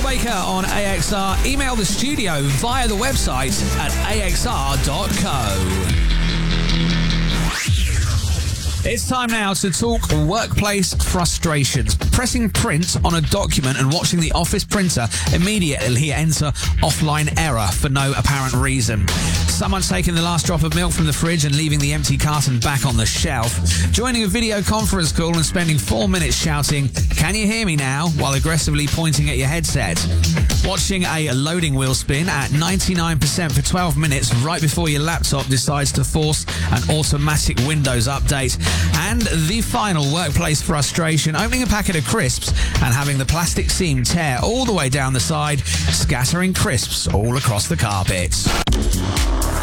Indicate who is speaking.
Speaker 1: Breaker on AXR. Email the studio via the website at axr.co. It's time now to talk workplace frustrations. Pressing print on a document and watching the office printer immediately enter offline error for no apparent reason. Someone taking the last drop of milk from the fridge and leaving the empty carton back on the shelf. Joining a video conference call and spending 4 minutes shouting, "Can you hear me now?" while aggressively pointing at your headset. Watching a loading wheel spin at 99% for 12 minutes right before your laptop decides to force an automatic Windows update. And the final workplace frustration, opening a packet of crisps and having the plastic seam tear all the way down the side, scattering crisps all across the carpet.